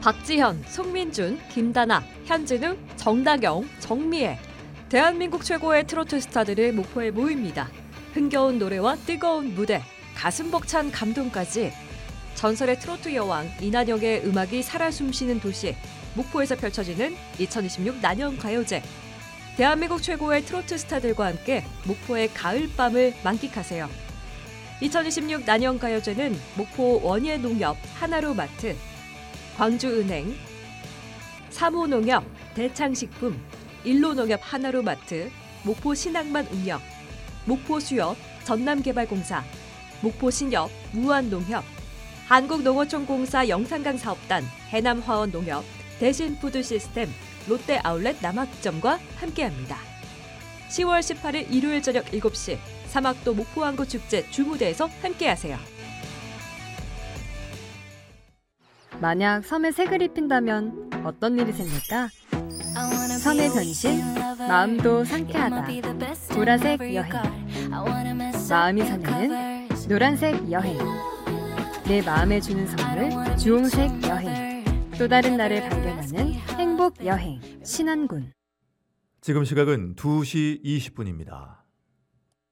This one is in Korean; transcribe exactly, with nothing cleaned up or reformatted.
박지현, 송민준, 김다나, 현진우, 정다경, 정미애. 대한민국 최고의 트로트 스타들을 목포에 모입니다. 흥겨운 노래와 뜨거운 무대, 가슴 벅찬 감동까지 전설의 트로트 여왕 이난영의 음악이 살아 숨쉬는 도시 목포에서 펼쳐지는 이천이십육 난영가요제. 대한민국 최고의 트로트 스타들과 함께 목포의 가을밤을 만끽하세요. 이천이십육 난영가요제는 목포 원예농협 하나로마트, 광주은행, 삼호농협, 대창식품, 일로농협 하나로마트, 목포신항만 운영, 목포수협, 전남개발공사, 목포신협, 무안농협, 한국농어촌공사 영산강사업단, 해남화원농협, 대신푸드시스템, 롯데아울렛 남학점과 함께합니다. 시월 십팔일 일요일 저녁 일곱 시 사막도 목포항구축제 주무대에서 함께하세요. 만약 섬에 색을 입힌다면 어떤 일이 생길까? 섬의 변신, 마음도 상쾌하다. 보라색 여행. 마음이 설레는 노란색 여행. 내 마음에 주는 선물 주홍색 여행. 또 다른 나를 발견하는 행복 여행 신안군. 지금 시각은 두 시 이십 분입니다.